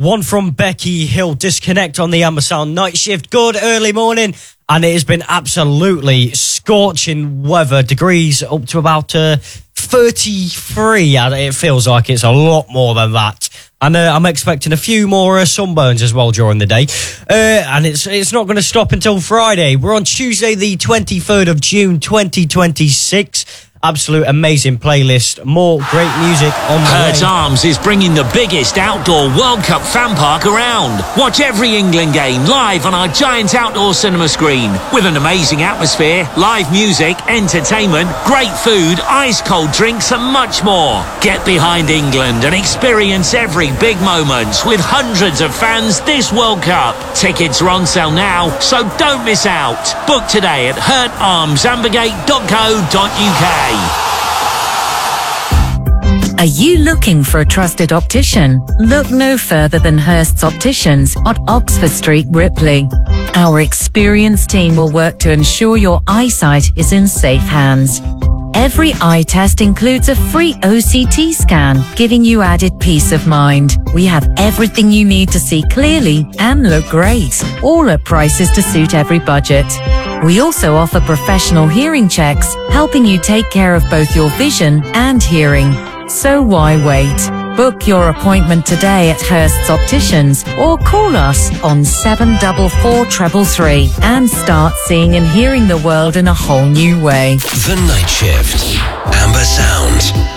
One from Becky Hill, Disconnect on the Amber Sound Night Shift. Good early morning, and it has been absolutely scorching weather. Degrees up to about 33. It feels like it's a lot more than that. And I'm expecting a few more sunburns as well during the day. And it's not going to stop until Friday. We're on Tuesday, the 23rd of June, 2026. Absolute amazing playlist. More great music on the way. Hurt Arms is bringing the biggest outdoor World Cup fan park around. Watch every England game live on our giant outdoor cinema screen with an amazing atmosphere, live music, entertainment, great food, ice-cold drinks and much more. Get behind England and experience every big moment with hundreds of fans this World Cup. Tickets are on sale now, so don't miss out. Book today at hurtarmsambergate.co.uk. Are you looking for a trusted optician? Look no further than Hurst's Opticians at Oxford Street, Ripley. Our experienced team will work to ensure your eyesight is in safe hands. Every eye test includes a free OCT scan, giving you added peace of mind. We have everything you need to see clearly and look great, all at prices to suit every budget. We also offer professional hearing checks, helping you take care of both your vision and hearing. So why wait? Book your appointment today at Hurst's Opticians or call us on 744333 and start seeing and hearing the world in a whole new way. The Night Shift. Amber Sound.